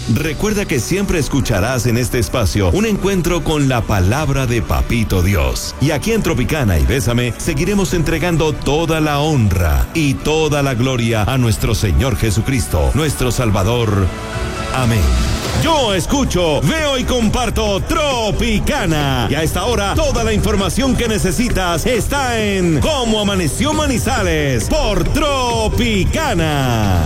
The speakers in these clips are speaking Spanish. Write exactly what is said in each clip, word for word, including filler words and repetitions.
Recuerda que siempre escucharás en este espacio un encuentro con la palabra de Papito Dios. Y aquí en Tropicana y Bésame seguiremos entregando toda la honra y toda la gloria a nuestro Señor Jesucristo, nuestro Salvador. Amén. Yo escucho, veo y comparto Tropicana. Y a esta hora, toda la información que necesitas está en Cómo Amaneció Manizales por Tropicana.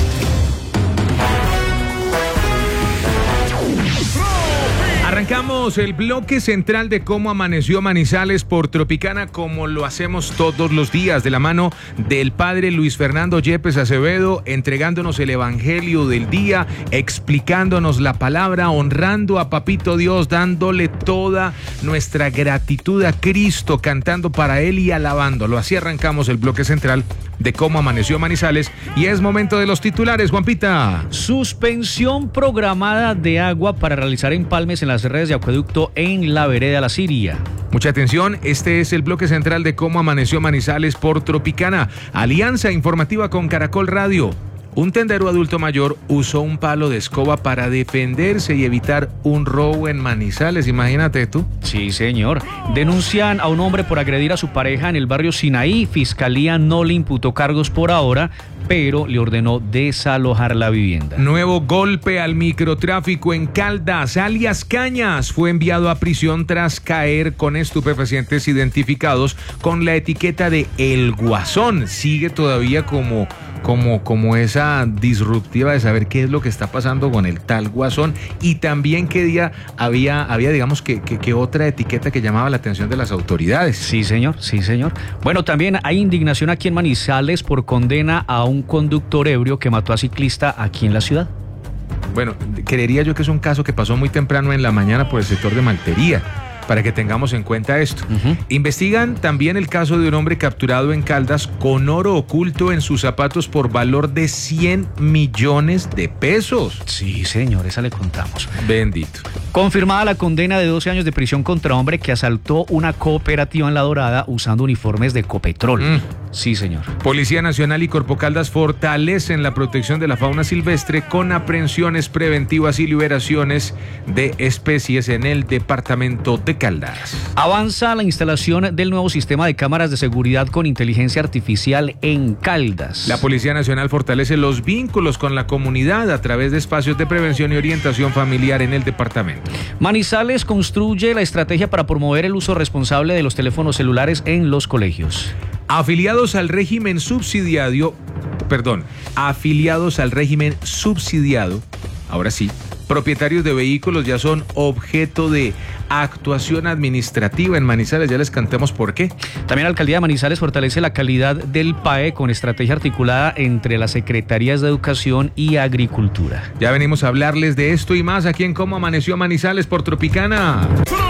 Arrancamos el bloque central de Cómo Amaneció Manizales por Tropicana, como lo hacemos todos los días, de la mano del padre Luis Fernando Yepes Acevedo, entregándonos el evangelio del día, explicándonos la palabra, honrando a Papito Dios, dándole toda nuestra gratitud a Cristo, cantando para Él y alabándolo. Así arrancamos el bloque central de Cómo Amaneció Manizales, y es momento de los titulares. Juanpita. Suspensión programada de agua para realizar empalmes en las redes de acueducto en la vereda La Siria. Mucha atención, este es el bloque central de Cómo Amaneció Manizales por Tropicana. Alianza informativa con Caracol Radio. Un tendero adulto mayor usó un palo de escoba para defenderse y evitar un robo en Manizales, imagínate tú. Sí, señor. Denuncian a un hombre por agredir a su pareja en el barrio Sinaí. Fiscalía no le imputó cargos por ahora, pero le ordenó desalojar la vivienda. Nuevo golpe al microtráfico en Caldas. Alias Cañas fue enviado a prisión tras caer con estupefacientes identificados con la etiqueta de El Guasón. Sigue todavía como... Como, como esa disruptiva de saber qué es lo que está pasando con el tal Guasón, y también qué día había, había digamos, que, que, que otra etiqueta que llamaba la atención de las autoridades. Sí, señor, sí, señor. Bueno, también hay indignación aquí en Manizales por condena a un conductor ebrio que mató a ciclista aquí en la ciudad. Bueno, creería yo que es un caso que pasó muy temprano en la mañana por el sector de Maltería, para que tengamos en cuenta esto. Uh-huh. Investigan también el caso de un hombre capturado en Caldas con oro oculto en sus zapatos por valor de cien millones de pesos. Sí, señor, esa le contamos. Bendito. Confirmada la condena de doce años de prisión contra hombre que asaltó una cooperativa en La Dorada usando uniformes de Copetrol. Mm. Sí, señor. Policía Nacional y Corpo Caldas fortalecen la protección de la fauna silvestre con aprehensiones preventivas y liberaciones de especies en el departamento de Caldas. Avanza la instalación del nuevo sistema de cámaras de seguridad con inteligencia artificial en Caldas. La Policía Nacional fortalece los vínculos con la comunidad a través de espacios de prevención y orientación familiar en el departamento. Manizales construye la estrategia para promover el uso responsable de los teléfonos celulares en los colegios. Afiliados al régimen subsidiario, perdón, afiliados al régimen subsidiado, ahora sí, propietarios de vehículos ya son objeto de actuación administrativa en Manizales. Ya les cantemos por qué. También la Alcaldía de Manizales fortalece la calidad del P A E con estrategia articulada entre las Secretarías de Educación y Agricultura. Ya venimos a hablarles de esto y más aquí en Cómo Amaneció Manizales por Tropicana.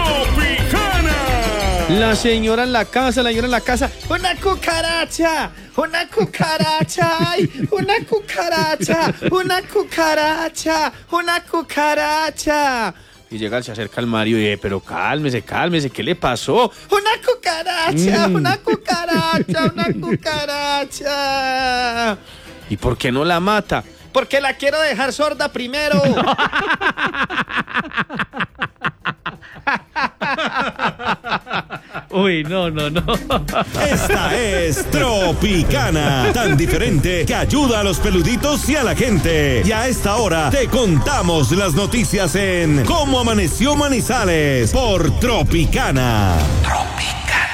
La señora en la casa, la señora en la casa. ¡Una cucaracha! ¡Una cucaracha! ¡Ay! ¡Una cucaracha! ¡Una cucaracha! ¡Una cucaracha! Y llega, se acerca al Mario y dice, pero cálmese, cálmese, ¿qué le pasó? ¡Una cucaracha! Mm. ¡Una cucaracha! ¡Una cucaracha! ¿Y por qué no la mata? Porque la quiero dejar sorda primero. Uy, no, no, no. Esta es Tropicana, tan diferente que ayuda a los peluditos y a la gente. Y a esta hora te contamos las noticias en Cómo Amaneció Manizales por Tropicana. Tropicana.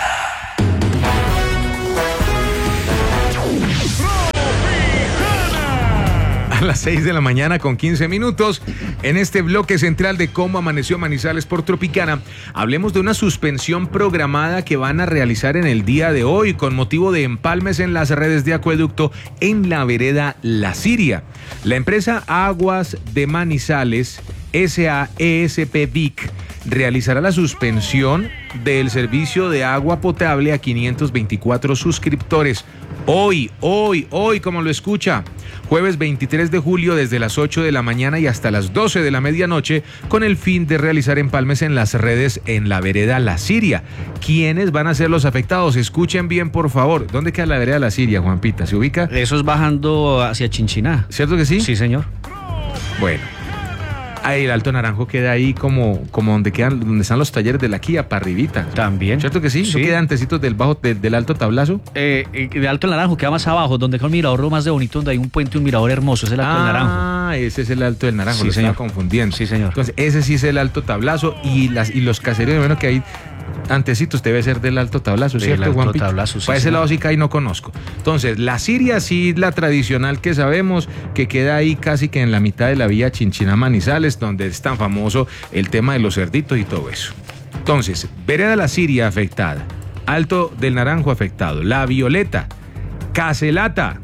A las seis de la mañana con quince minutos, en este bloque central de Cómo Amaneció Manizales por Tropicana, hablemos de una suspensión programada que van a realizar en el día de hoy con motivo de empalmes en las redes de acueducto en la vereda La Siria. La empresa Aguas de Manizales, S A E S P V I C, realizará la suspensión del servicio de agua potable a quinientos veinticuatro suscriptores. Hoy, hoy, hoy, como lo escucha, jueves veintitrés de julio desde las ocho de la mañana y hasta las doce de la medianoche, con el fin de realizar empalmes en las redes en la vereda La Siria. ¿Quiénes van a ser los afectados? Escuchen bien, por favor. ¿Dónde queda la vereda La Siria, Juanpita? ¿Se ubica? Eso es bajando hacia Chinchiná. ¿Cierto que sí? Sí, señor. Bueno. Ah, el Alto Naranjo queda ahí como, como donde quedan, donde están los talleres de la Kia, para arribita. También. ¿Cierto que sí? Sí. ¿Eso queda antecitos del bajo, del, del Alto Tablazo? Eh, eh, de Alto Naranjo queda más abajo, donde queda un mirador lo más de bonito, donde hay un puente, un mirador hermoso, es el Alto ah, del Naranjo. Ah, ese es el Alto del Naranjo, Sí, lo señor. estaba confundiendo. Sí, señor. Entonces, ese sí es el Alto Tablazo y, las, y los caseríos, bueno, que hay antecitos debe ser del Alto Tablazo, Del ¿cierto, Alto Juanpito? Tablazo, sí, Para ese señor. lado sí que ahí no conozco. Entonces, la Siria sí, la tradicional que sabemos, que queda ahí casi que en la mitad de la vía Chinchiná Manizales, donde es tan famoso el tema de los cerditos y todo eso. Entonces, Vereda La Siria afectada, Alto del Naranjo afectado, La Violeta, Caselata,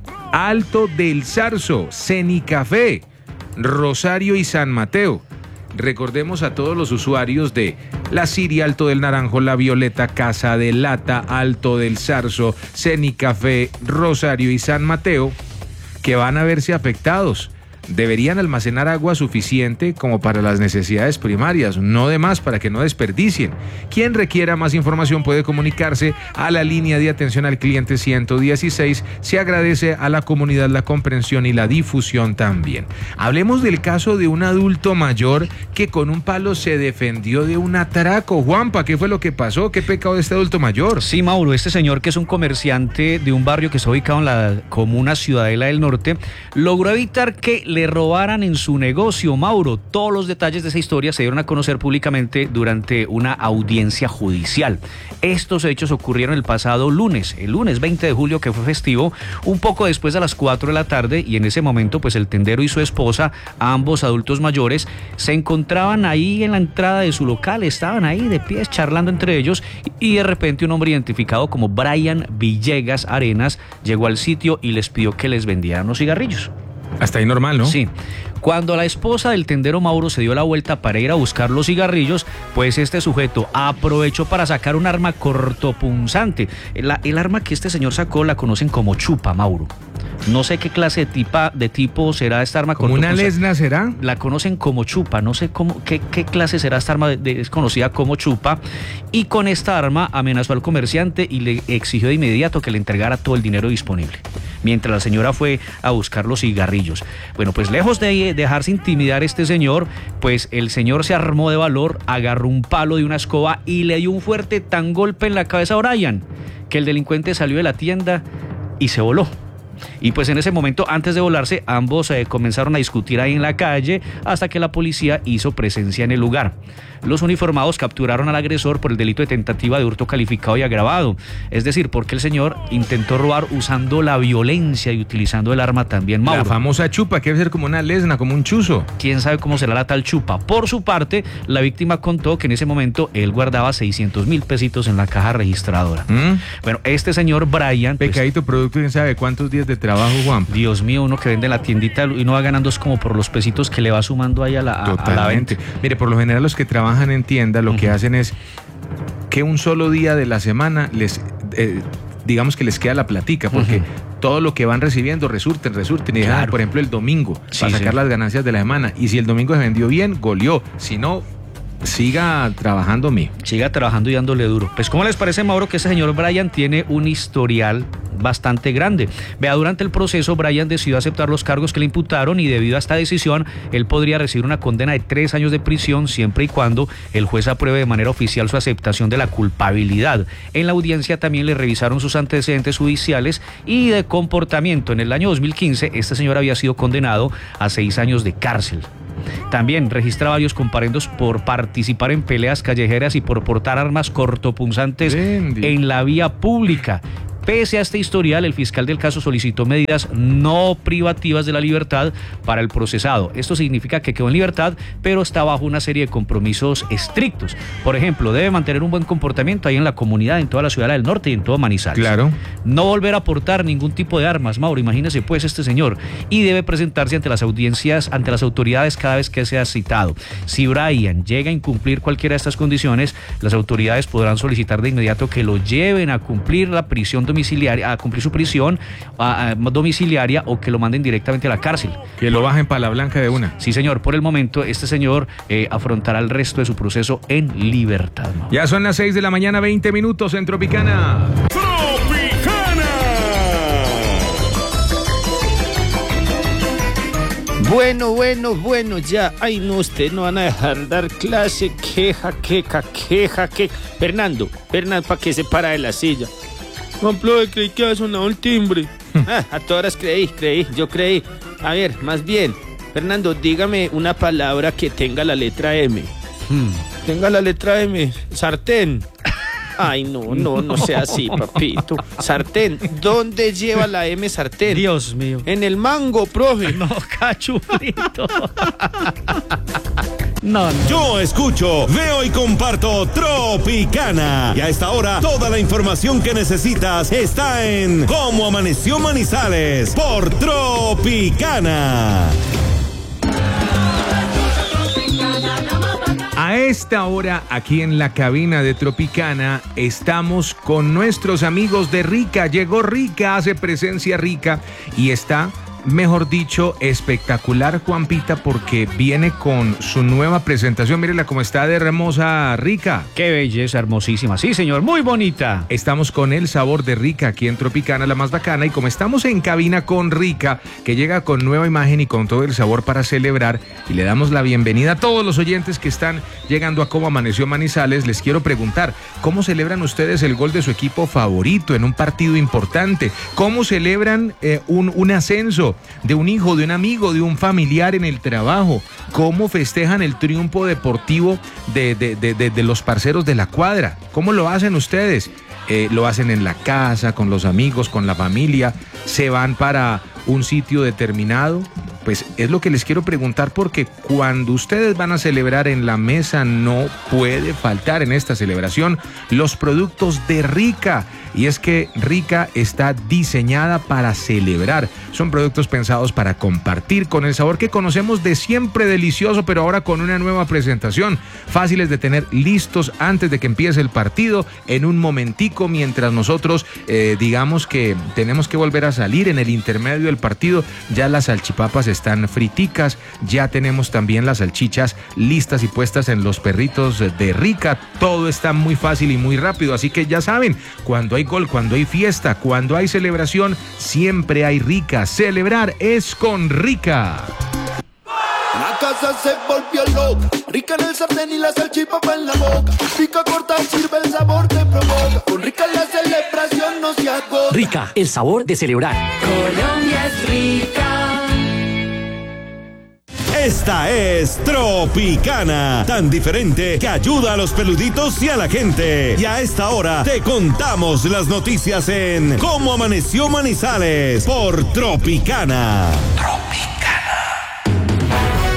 Alto del Zarzo, Cenicafé, Rosario y San Mateo. Recordemos a todos los usuarios de La Siria, Alto del Naranjo, La Violeta, Casa de Lata, Alto del Zarzo, Cenicafé, Rosario y San Mateo, que van a verse afectados. Deberían almacenar agua suficiente como para las necesidades primarias, no de más para que no desperdicien. Quien requiera más información puede comunicarse a la línea de atención al cliente ciento dieciséis. Se agradece a la comunidad la comprensión y la difusión también. Hablemos del caso de un adulto mayor que con un palo se defendió de un atraco. Juanpa, ¿qué fue lo que pasó? ¿Qué pecado de este adulto mayor? Sí, Mauro, este señor, que es un comerciante de un barrio que está ubicado en la comuna Ciudadela del Norte, logró evitar que le robaran en su negocio. Mauro, todos los detalles de esa historia se dieron a conocer públicamente durante una audiencia judicial. Estos hechos ocurrieron el pasado lunes, el lunes veinte de julio, que fue festivo, un poco después de las cuatro de la tarde, y en ese momento pues el tendero y su esposa, ambos adultos mayores, se encontraban ahí en la entrada de su local, estaban ahí de pies charlando entre ellos, y de repente un hombre identificado como Brian Villegas Arenas llegó al sitio y les pidió que les vendieran los cigarrillos. Hasta ahí normal, ¿no? Sí. Cuando la esposa del tendero Mauro se dio la vuelta para ir a buscar los cigarrillos, pues este sujeto aprovechó para sacar un arma cortopunzante. El, el arma que este señor sacó la conocen como chupa, Mauro. No sé qué clase de, tipa, de tipo será esta arma ¿Como una lesna será? La conocen como chupa, no sé cómo, qué, qué clase será esta arma, de, de, es conocida como chupa. Y con esta arma amenazó al comerciante y le exigió de inmediato que le entregara todo el dinero disponible, mientras la señora fue a buscar los cigarrillos. Bueno, pues lejos de dejarse intimidar este señor, pues el señor se armó de valor, agarró un palo de una escoba y le dio un fuerte tan golpe en la cabeza a Brian, que el delincuente salió de la tienda y se voló. Y pues en ese momento, antes de volarse, ambos eh, comenzaron a discutir ahí en la calle hasta que la policía hizo presencia en el lugar. Los uniformados capturaron al agresor por el delito de tentativa de hurto calificado y agravado, es decir, porque el señor intentó robar usando la violencia y utilizando el arma también, Mauro. La famosa chupa, que debe ser como una lesna, como un chuzo. ¿Quién sabe cómo será la tal chupa? Por su parte, la víctima contó que en ese momento él guardaba seiscientos mil pesitos en la caja registradora. ¿Mm? Bueno, este señor Brian... Pues, pecadito producto, ¿quién sabe cuántos días de trabajo, Juan? Dios mío, uno que vende en la tiendita y no va ganando es como por los pesitos que le va sumando ahí a la, a, a la venta. Mire, por lo general los que trabajan en tienda lo uh-huh. que hacen es que un solo día de la semana les, eh, digamos que les queda la platica, porque uh-huh. todo lo que van recibiendo resurten, resurten y claro. dejan, por ejemplo, el domingo sí, para sacar sí. las ganancias de la semana. Y si el domingo se vendió bien, goleó. Si no, siga trabajando mío. Siga trabajando y dándole duro. Pues, ¿cómo les parece, Mauro, que ese señor Brian tiene un historial bastante grande? Vea, durante el proceso, Brian decidió aceptar los cargos que le imputaron y debido a esta decisión, él podría recibir una condena de tres años de prisión siempre y cuando el juez apruebe de manera oficial su aceptación de la culpabilidad. En la audiencia también le revisaron sus antecedentes judiciales y de comportamiento. En el año dos mil quince, este señor había sido condenado a seis años de cárcel. También registra varios comparendos por participar en peleas callejeras y por portar armas cortopunzantes Bendy. en la vía pública. Pese a este historial, el fiscal del caso solicitó medidas no privativas de la libertad para el procesado. Esto significa que quedó en libertad, pero está bajo una serie de compromisos estrictos. Por ejemplo, debe mantener un buen comportamiento ahí en la comunidad, en toda la ciudad del norte y en todo Manizales. Claro. No volver a portar ningún tipo de armas, Mauro, imagínese pues este señor. Y debe presentarse ante las audiencias, ante las autoridades cada vez que sea citado. Si Brian llega a incumplir cualquiera de estas condiciones, las autoridades podrán solicitar de inmediato que lo lleven a cumplir la prisión domiciliaria, a cumplir su prisión a, a, domiciliaria o que lo manden directamente a la cárcel. Que lo bajen para la blanca de una. Sí, señor. Por el momento, este señor eh, afrontará el resto de su proceso en libertad, ¿no? Ya son las seis de la mañana, veinte minutos en Tropicana. Bueno, bueno, bueno, ya. Ay, no, ustedes no van a dejar dar clase. Queja, queja, queja, queja. Fernando, Fernando, ¿para qué se para de la silla? Juan Pablo, creí que había sonado el timbre. Ah, a todas horas creí, creí, yo creí. A ver, más bien, Fernando, dígame una palabra que tenga la letra M. Hmm. Tenga la letra M. Sartén. Ay, no, no, no sea así, papito. Sartén. ¿Dónde lleva la M sartén? Dios mío. En el mango, profe. No, cachuflito. No, no. Yo escucho, veo y comparto Tropicana. Y a esta hora, toda la información que necesitas está en Cómo Amaneció Manizales por Tropicana. A esta hora, aquí en la cabina de Tropicana, estamos con nuestros amigos de Rica. Llegó Rica, hace presencia Rica y está, mejor dicho, espectacular, Juanpita, porque viene con su nueva presentación. Mírela cómo está de hermosa Rica. Qué belleza, hermosísima. Sí, señor, muy bonita. Estamos con el sabor de Rica aquí en Tropicana, la más bacana. Y como estamos en cabina con Rica, que llega con nueva imagen y con todo el sabor para celebrar, y le damos la bienvenida a todos los oyentes que están llegando a Cómo Amaneció Manizales, les quiero preguntar, ¿cómo celebran ustedes el gol de su equipo favorito en un partido importante? ¿Cómo celebran eh, un, un ascenso de un hijo, de un amigo, de un familiar en el trabajo? ¿Cómo festejan el triunfo deportivo de, de, de, de, de los parceros de la cuadra? ¿Cómo lo hacen ustedes? Eh, ¿Lo hacen en la casa, con los amigos, con la familia? ¿Se van para un sitio determinado? Pues es lo que les quiero preguntar, porque cuando ustedes van a celebrar en la mesa no puede faltar en esta celebración los productos de Rica. Y es que Rica está diseñada para celebrar. Son productos pensados para compartir con el sabor que conocemos de siempre delicioso, pero ahora con una nueva presentación. Fáciles de tener listos antes de que empiece el partido, en un momentico, mientras nosotros eh, digamos que tenemos que volver a salir en el intermedio del partido. Ya las salchipapas están friticas, ya tenemos también las salchichas listas y puestas en los perritos de Rica. Todo está muy fácil y muy rápido, así que ya saben, cuando hay gol, cuando hay fiesta, cuando hay celebración, siempre hay Rica. Celebrar es con Rica. La casa se volvió loca, Rica en el sartén y la salchipapa en la boca. Pica, corta, sirve, el sabor te provoca. Con Rica la celebración no se agota. Rica, el sabor de celebrar. Colombia es rica. Esta es Tropicana, tan diferente que ayuda a los peluditos y a la gente. Y a esta hora te contamos las noticias en Cómo Amaneció Manizales por Tropicana. Tropicana.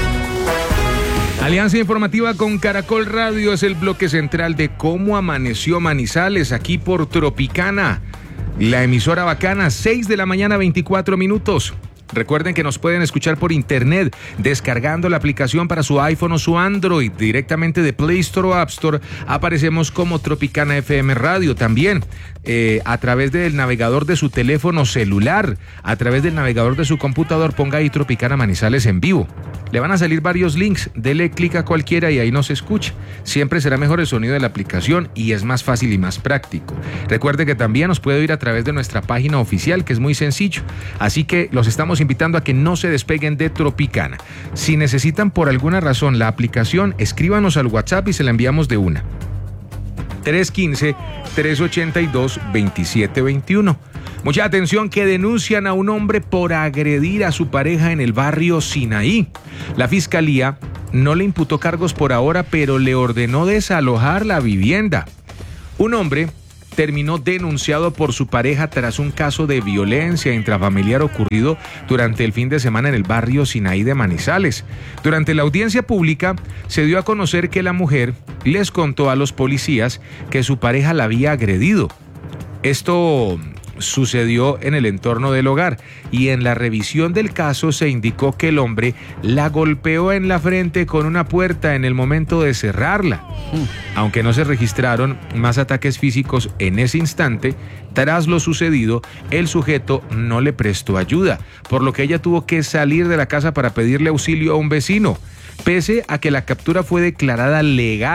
Alianza informativa con Caracol Radio es el bloque central de Cómo Amaneció Manizales, aquí por Tropicana, la emisora bacana, seis de la mañana, veinticuatro minutos. Recuerden que nos pueden escuchar por internet descargando la aplicación para su iPhone o su Android directamente de Play Store o App Store. Aparecemos como Tropicana F M Radio también eh, a través del navegador de su teléfono celular, a través del navegador de su computador. Ponga ahí Tropicana Manizales en vivo. Le van a salir varios links, dele clic a cualquiera y ahí nos escucha. Siempre será mejor el sonido de la aplicación y es más fácil y más práctico. Recuerde que también nos puede oír a través de nuestra página oficial, que es muy sencillo. Así que los estamos invitando a que no se despeguen de Tropicana. Si necesitan por alguna razón la aplicación, escríbanos al WhatsApp y se la enviamos de una. tres uno cinco, tres ocho dos, dos siete dos uno. Mucha atención, que denuncian a un hombre por agredir a su pareja en el barrio Sinaí. La fiscalía no le imputó cargos por ahora, pero le ordenó desalojar la vivienda. Un hombre terminó denunciado por su pareja tras un caso de violencia intrafamiliar ocurrido durante el fin de semana en el barrio Sinaí de Manizales. Durante la audiencia pública se dio a conocer que la mujer les contó a los policías que su pareja la había agredido. Esto sucedió en el entorno del hogar y en la revisión del caso se indicó que el hombre la golpeó en la frente con una puerta en el momento de cerrarla. Aunque no se registraron más ataques físicos en ese instante, tras lo sucedido, el sujeto no le prestó ayuda, por lo que ella tuvo que salir de la casa para pedirle auxilio a un vecino. Pese a que la captura fue declarada legal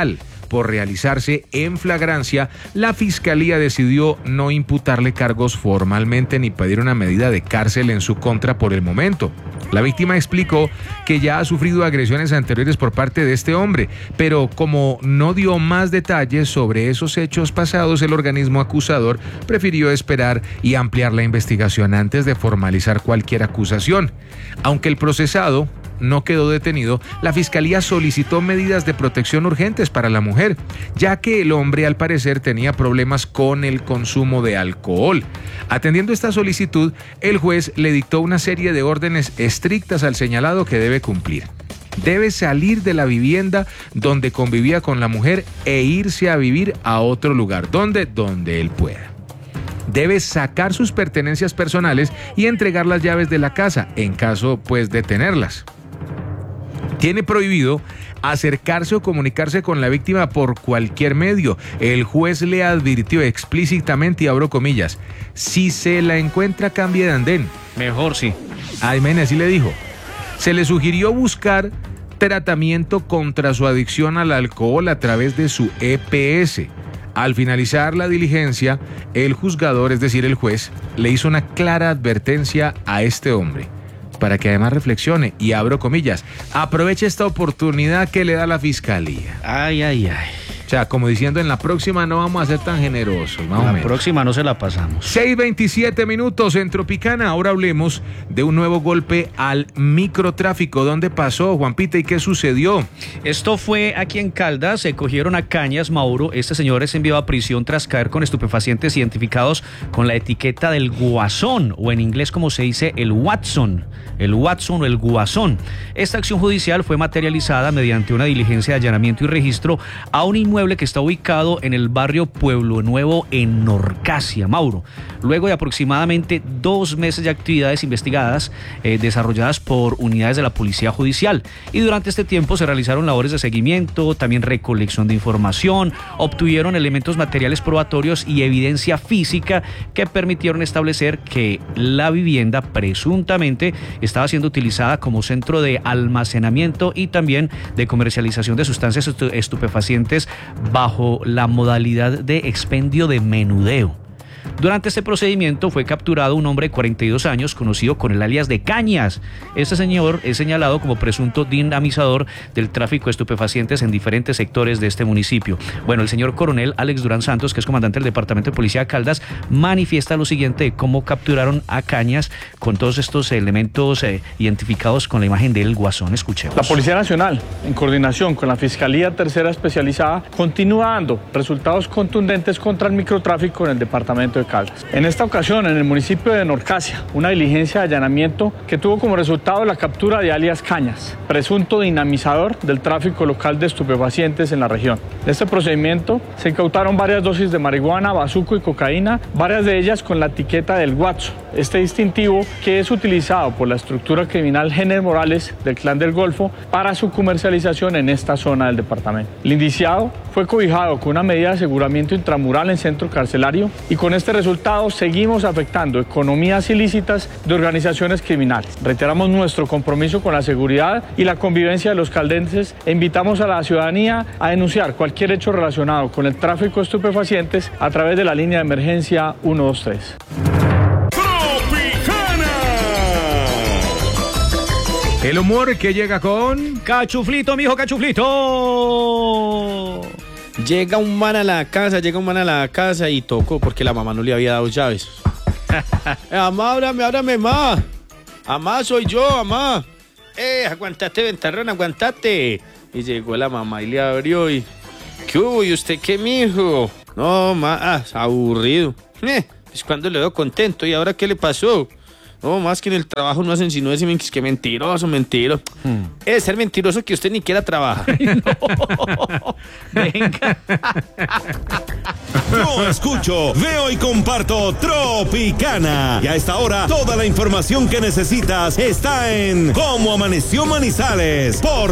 por realizarse en flagrancia, la Fiscalía decidió no imputarle cargos formalmente ni pedir una medida de cárcel en su contra por el momento. La víctima explicó que ya ha sufrido agresiones anteriores por parte de este hombre, pero como no dio más detalles sobre esos hechos pasados, el organismo acusador prefirió esperar y ampliar la investigación antes de formalizar cualquier acusación. Aunque el procesado no quedó detenido, la Fiscalía solicitó medidas de protección urgentes para la mujer, ya que el hombre al parecer tenía problemas con el consumo de alcohol. Atendiendo esta solicitud, el juez le dictó una serie de órdenes estrictas al señalado que debe cumplir. Debe salir de la vivienda donde convivía con la mujer e irse a vivir a otro lugar, donde, donde él pueda. Debe sacar sus pertenencias personales y entregar las llaves de la casa, en caso pues de tenerlas. Tiene prohibido acercarse o comunicarse con la víctima por cualquier medio. El juez le advirtió explícitamente, y abro comillas, si se la encuentra cambie de andén. Mejor sí. Aymene así le dijo. Se le sugirió buscar tratamiento contra su adicción al alcohol a través de su E P ese. Al finalizar la diligencia, el juzgador, es decir, el juez, le hizo una clara advertencia a este hombre, para que además reflexione, y abro comillas, aproveche esta oportunidad que le da la Fiscalía. Ay, ay, ay. O sea, como diciendo, en la próxima no vamos a ser tan generosos, más o La menos. próxima no se la pasamos. seis veintisiete minutos en Tropicana. Ahora hablemos de un nuevo golpe al microtráfico. ¿Dónde pasó, Juanpita, y qué sucedió? Esto fue aquí en Caldas, se cogieron a Cañas, Mauro. Este señor es enviado a prisión tras caer con estupefacientes identificados con la etiqueta del guasón, o en inglés como se dice el Watson, el Watson o el guasón. Esta acción judicial fue materializada mediante una diligencia de allanamiento y registro a un inmueble que está ubicado en el barrio Pueblo Nuevo en Norcasia, Mauro. Luego de aproximadamente dos meses de actividades investigadas eh, desarrolladas por unidades de la Policía Judicial, y durante este tiempo se realizaron labores de seguimiento, también recolección de información, obtuvieron elementos materiales probatorios y evidencia física que permitieron establecer que la vivienda presuntamente estaba siendo utilizada como centro de almacenamiento y también de comercialización de sustancias estu- estupefacientes bajo la modalidad de expendio de menudeo. Durante este procedimiento fue capturado un hombre de cuarenta y dos años conocido con el alias de Cañas. Este señor es señalado como presunto dinamizador del tráfico de estupefacientes en diferentes sectores de este municipio. Bueno, el señor coronel Alex Durán Santos, que es comandante del Departamento de Policía de Caldas, manifiesta lo siguiente de cómo capturaron a Cañas con todos estos elementos eh, identificados con la imagen del guasón. Escuchemos. La Policía Nacional, en coordinación con la Fiscalía Tercera Especializada, continúa dando resultados contundentes contra el microtráfico en el departamento de Caldas. En esta ocasión, en el municipio de Norcasia, una diligencia de allanamiento que tuvo como resultado la captura de alias Cañas, presunto dinamizador del tráfico local de estupefacientes en la región. En este procedimiento se incautaron varias dosis de marihuana, bazuco y cocaína, varias de ellas con la etiqueta del Watson, este distintivo que es utilizado por la estructura criminal Géner Morales del Clan del Golfo para su comercialización en esta zona del departamento. El indiciado fue cobijado con una medida de aseguramiento intramural en centro carcelario, y con este resultado seguimos afectando economías ilícitas de organizaciones criminales. Reiteramos nuestro compromiso con la seguridad y la convivencia de los caldenses e invitamos a la ciudadanía a denunciar cualquier hecho relacionado con el tráfico de estupefacientes a través de la línea de emergencia uno dos tres. El humor que llega con... Cachuflito, mijo, cachuflito. Llega un man a la casa, llega un man a la casa y tocó porque la mamá no le había dado llaves. eh, mamá, ábrame, ábrame, mamá. Mamá, soy yo, mamá. Eh, aguantate, ventarrón, aguantate. Y llegó la mamá y le abrió y... ¿Qué hubo? ¿Y usted qué, mijo? No, ma, ah, aburrido. Eh, pues cuando le veo contento, ¿y ahora qué le pasó? No, más que en el trabajo no hacen sino decirme que es que mentiroso, mentiroso. Hmm. Es ser mentiroso que usted ni quiera trabajar. No. Venga. Yo escucho, veo y comparto Tropicana. Y a esta hora, toda la información que necesitas está en Cómo Amaneció Manizales por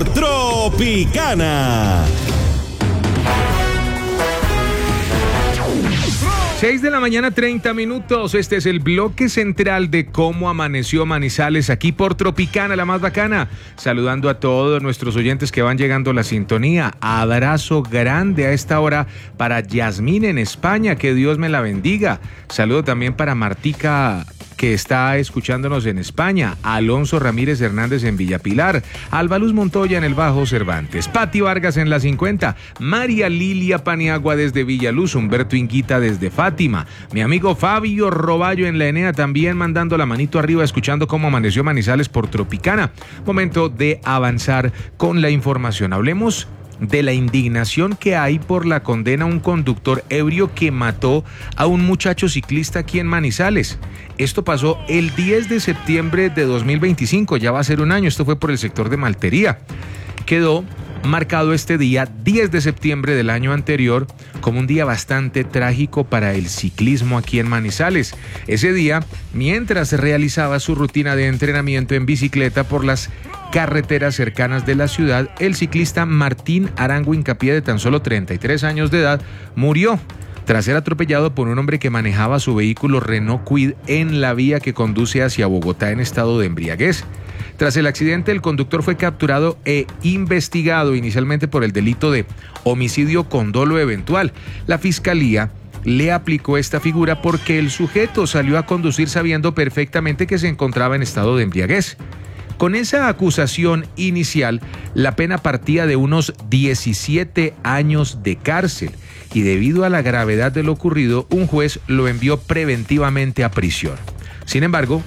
Tropicana. seis de la mañana, treinta minutos. Este es el bloque central de Cómo Amaneció Manizales, aquí por Tropicana, la más bacana. Saludando a todos nuestros oyentes que van llegando a la sintonía. Abrazo grande a esta hora para Yasmín en España, que Dios me la bendiga. Saludo también para Martica, que está escuchándonos en España, Alonso Ramírez Hernández en Villapilar, Alba Luz Montoya en el Bajo Cervantes, Pati Vargas en la cincuenta, María Lilia Paniagua desde Villaluz, Humberto Inguita desde Fátima, mi amigo Fabio Roballo en la Enea también mandando la manito arriba, escuchando Cómo Amaneció Manizales por Tropicana. Momento de avanzar con la información. Hablemos de la indignación que hay por la condena a un conductor ebrio que mató a un muchacho ciclista aquí en Manizales. Esto pasó el diez de septiembre de dos mil veinticinco, ya va a ser un año, esto fue por el sector de Maltería. Quedó marcado este día, diez de septiembre del año anterior, como un día bastante trágico para el ciclismo aquí en Manizales. Ese día, mientras realizaba su rutina de entrenamiento en bicicleta por las carreteras cercanas de la ciudad, el ciclista Martín Arango Hincapié, de tan solo treinta y tres años de edad, murió tras ser atropellado por un hombre que manejaba su vehículo Renault Kwid en la vía que conduce hacia Bogotá en estado de embriaguez. Tras el accidente, el conductor fue capturado e investigado inicialmente por el delito de homicidio con dolo eventual. La fiscalía le aplicó esta figura porque el sujeto salió a conducir sabiendo perfectamente que se encontraba en estado de embriaguez. Con esa acusación inicial, la pena partía de unos diecisiete años de cárcel y debido a la gravedad de lo ocurrido, un juez lo envió preventivamente a prisión. Sin embargo,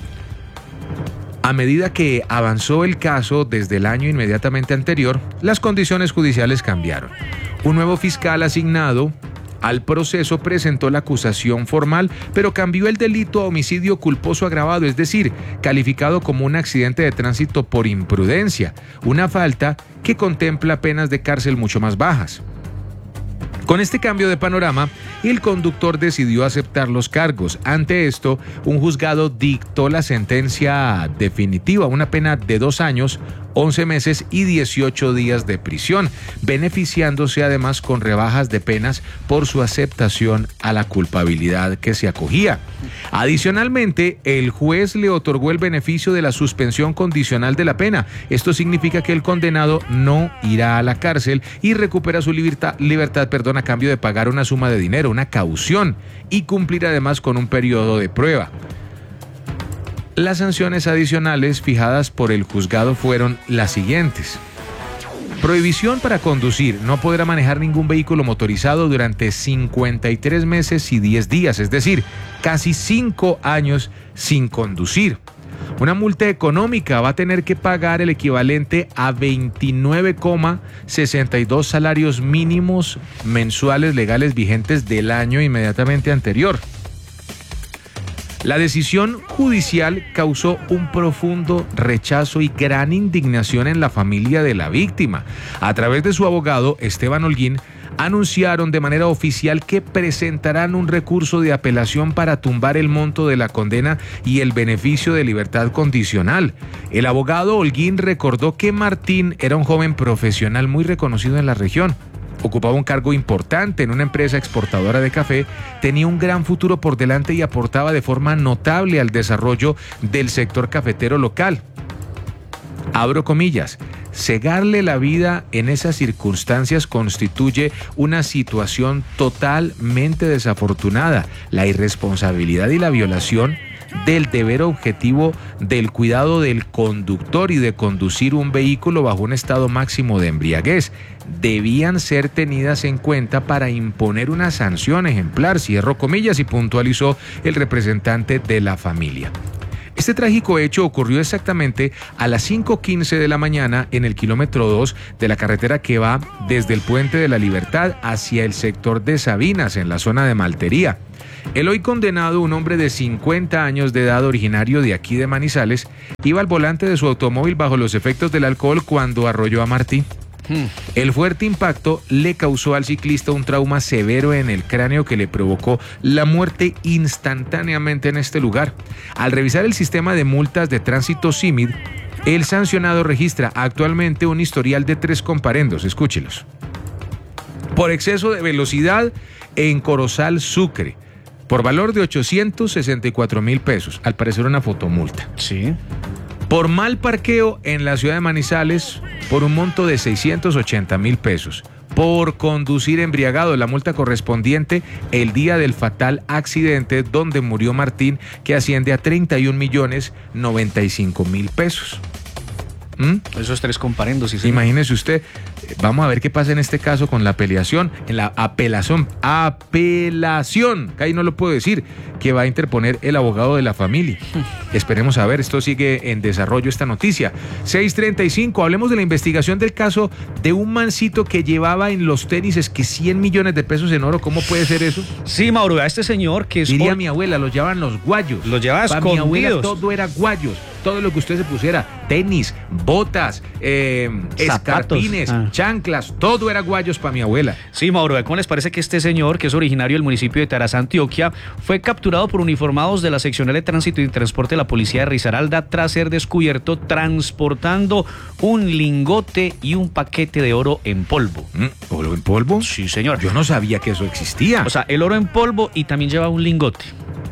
a medida que avanzó el caso desde el año inmediatamente anterior, las condiciones judiciales cambiaron. Un nuevo fiscal asignado al proceso presentó la acusación formal, pero cambió el delito a homicidio culposo agravado, es decir, calificado como un accidente de tránsito por imprudencia, una falta que contempla penas de cárcel mucho más bajas. Con este cambio de panorama, el conductor decidió aceptar los cargos. Ante esto, un juzgado dictó la sentencia definitiva, una pena de dos años, once meses y dieciocho días de prisión, beneficiándose además con rebajas de penas por su aceptación a la culpabilidad que se acogía. Adicionalmente, el juez le otorgó el beneficio de la suspensión condicional de la pena. Esto significa que el condenado no irá a la cárcel y recupera su libertad, libertad perdón, a cambio de pagar una suma de dinero, una caución, y cumplir además con un periodo de prueba. Las sanciones adicionales fijadas por el juzgado fueron las siguientes. Prohibición para conducir. No podrá manejar ningún vehículo motorizado durante cincuenta y tres meses y diez días, es decir, casi cinco años sin conducir. Una multa económica, va a tener que pagar el equivalente a veintinueve coma sesenta y dos salarios mínimos mensuales legales vigentes del año inmediatamente anterior. La decisión judicial causó un profundo rechazo y gran indignación en la familia de la víctima. A través de su abogado, Esteban Holguín, anunciaron de manera oficial que presentarán un recurso de apelación para tumbar el monto de la condena y el beneficio de libertad condicional. El abogado Holguín recordó que Martín era un joven profesional muy reconocido en la región. Ocupaba un cargo importante en una empresa exportadora de café, tenía un gran futuro por delante y aportaba de forma notable al desarrollo del sector cafetero local. Abro comillas, cegarle la vida en esas circunstancias constituye una situación totalmente desafortunada. La irresponsabilidad y la violación del deber objetivo del cuidado del conductor y de conducir un vehículo bajo un estado máximo de embriaguez debían ser tenidas en cuenta para imponer una sanción ejemplar, cierro comillas, y puntualizó el representante de la familia. Este trágico hecho ocurrió exactamente a las cinco quince de la mañana en el kilómetro dos de la carretera que va desde el Puente de la Libertad hacia el sector de Sabinas, en la zona de Maltería. El hoy condenado, un hombre de cincuenta años de edad, originario de aquí de Manizales, iba al volante de su automóvil bajo los efectos del alcohol cuando arrolló a Martí. El fuerte impacto le causó al ciclista un trauma severo en el cráneo que le provocó la muerte instantáneamente en este lugar. Al revisar el sistema de multas de tránsito C I M I D, el sancionado registra actualmente un historial de tres comparendos. Escúchelos. Por exceso de velocidad en Corozal, Sucre. por valor de ochocientos sesenta y cuatro mil pesos, al parecer una fotomulta. Sí. Por mal parqueo en la ciudad de Manizales, por un monto de seiscientos ochenta mil pesos. Por conducir embriagado, la multa correspondiente el día del fatal accidente donde murió Martín, que asciende a treinta y un millones noventa y cinco mil pesos. ¿Mm? Esos tres comparendos, sí, señor. Imagínese usted, vamos a ver qué pasa en este caso con la apelación, en la apelación, apelación, que ahí no lo puedo decir, que va a interponer el abogado de la familia. Esperemos a ver, esto sigue en desarrollo esta noticia. seis treinta y cinco, hablemos de la investigación del caso de un mancito que llevaba en los tenis es que cien millones de pesos en oro. ¿Cómo puede ser eso? Sí, Mauro, a este señor que es... Diría mi abuela, los llevaban los guayos. Los llevaba Para mi abuela escondidos. todo era guayos. Todo lo que usted se pusiera, tenis, botas, eh, escarpines, ah. chanclas, todo era guayos para mi abuela. Sí, Mauro, ¿cómo les parece que este señor, que es originario del municipio de Tarazá, Antioquia, fue capturado por uniformados de la Seccional de Tránsito y Transporte de la Policía de Risaralda tras ser descubierto transportando un lingote y un paquete de oro en polvo? ¿Mm? ¿Oro en polvo? Sí, señor. Yo no sabía que eso existía. O sea, el oro en polvo y también lleva un lingote.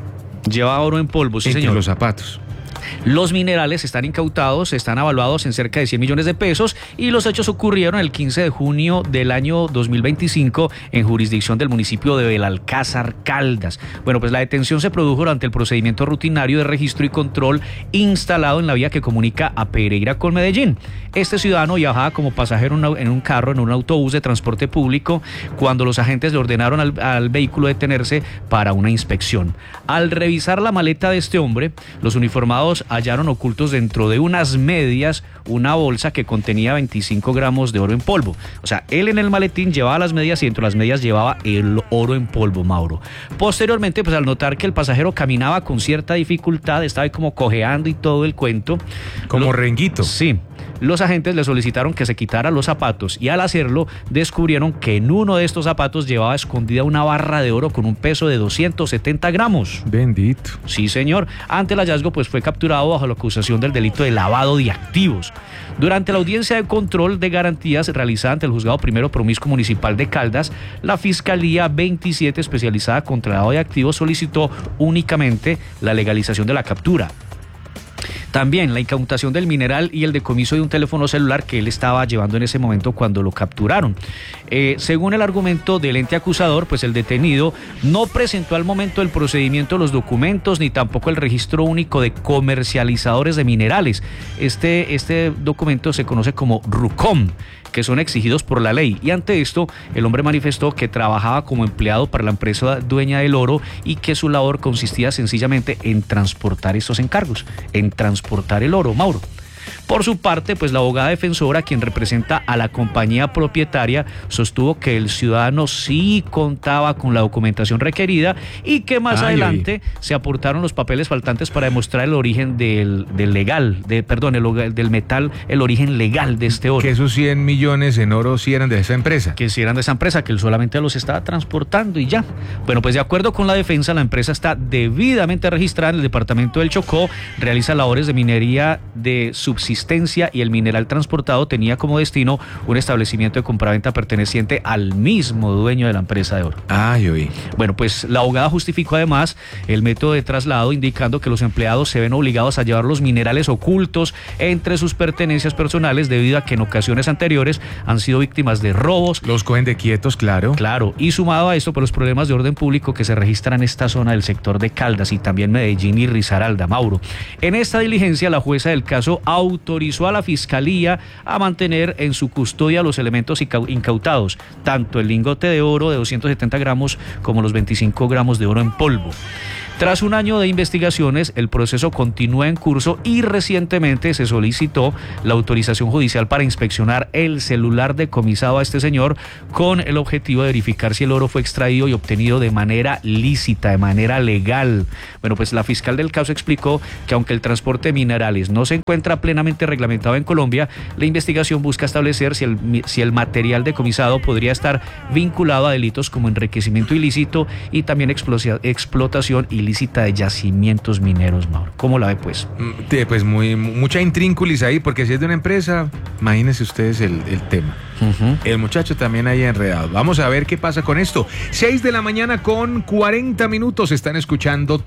Lleva oro en polvo, sí, entre señor. los zapatos. Los minerales están incautados, están avaluados en cerca de cien millones de pesos y los hechos ocurrieron el quince de junio del año dos mil veinticinco en jurisdicción del municipio de Belalcázar, Caldas. Bueno, pues la detención se produjo durante el procedimiento rutinario de registro y control instalado en la vía que comunica a Pereira con Medellín. Este ciudadano viajaba como pasajero en un carro, en un autobús de transporte público, cuando los agentes le ordenaron al, al vehículo detenerse para una inspección. Al revisar la maleta de este hombre, los uniformados hallaron ocultos dentro de unas medias una bolsa que contenía veinticinco gramos de oro en polvo. O sea, él en el maletín llevaba las medias y dentro de las medias llevaba el oro en polvo, Mauro. Posteriormente, pues al notar que el pasajero caminaba con cierta dificultad, estaba ahí como cojeando y todo el cuento. Como lo, renguito. Sí. Los agentes le solicitaron que se quitara los zapatos y al hacerlo descubrieron que en uno de estos zapatos llevaba escondida una barra de oro con un peso de doscientos setenta gramos. Bendito. Sí, señor. Ante el hallazgo, pues fue capturado bajo la acusación del delito de lavado de activos. Durante la audiencia de control de garantías realizada ante el Juzgado Primero Promiscuo Municipal de Caldas, la Fiscalía veintisiete especializada contra el lavado de activos solicitó únicamente la legalización de la captura. También la incautación del mineral y el decomiso de un teléfono celular que él estaba llevando en ese momento cuando lo capturaron. Eh, según el argumento del ente acusador, pues el detenido no presentó al momento del procedimiento los documentos ni tampoco el registro único de comercializadores de minerales. Este, este documento se conoce como RUCOM, que son exigidos por la ley, y ante esto el hombre manifestó que trabajaba como empleado para la empresa dueña del oro y que su labor consistía sencillamente en transportar estos encargos, en transportar el oro, Mauro. Por su parte, pues la abogada defensora, quien representa a la compañía propietaria, sostuvo que el ciudadano sí contaba con la documentación requerida y que más Ay, adelante ay. se aportaron los papeles faltantes para demostrar el origen del, del legal, de, perdón, el, del metal, el origen legal de este oro. Que esos cien millones en oro sí eran de esa empresa. Que si eran de esa empresa, que él solamente los estaba transportando y ya. Bueno, pues de acuerdo con la defensa, la empresa está debidamente registrada en el departamento del Chocó, realiza labores de minería de subsistencia y el mineral transportado tenía como destino un establecimiento de compraventa perteneciente al mismo dueño de la empresa de oro. Ay, oí. Bueno, pues la abogada justificó además el método de traslado, indicando que los empleados se ven obligados a llevar los minerales ocultos entre sus pertenencias personales debido a que en ocasiones anteriores han sido víctimas de robos. Los cogen de quietos, claro. Claro, y sumado a esto por los problemas de orden público que se registran en esta zona del sector de Caldas y también Medellín y Risaralda, Mauro. En esta diligencia, la jueza del caso autorizó a la Fiscalía a mantener en su custodia los elementos incautados, tanto el lingote de oro de doscientos setenta gramos como los veinticinco gramos de oro en polvo. Tras un año de investigaciones, el proceso continúa en curso y recientemente se solicitó la autorización judicial para inspeccionar el celular decomisado a este señor con el objetivo de verificar si el oro fue extraído y obtenido de manera lícita, de manera legal. Bueno, pues la fiscal del caso explicó que aunque el transporte de minerales no se encuentra plenamente reglamentado en Colombia, la investigación busca establecer si el, si el material decomisado podría estar vinculado a delitos como enriquecimiento ilícito y también explotación ilícita ilícita de yacimientos mineros, Mauro. ¿Cómo la ve, pues? Mm, Pues muy, mucha intrínculis ahí, porque si es de una empresa, imagínense ustedes el, el tema. Uh-huh. El muchacho también ahí enredado. Vamos a ver qué pasa con esto. seis de la mañana con cuarenta minutos. Están escuchando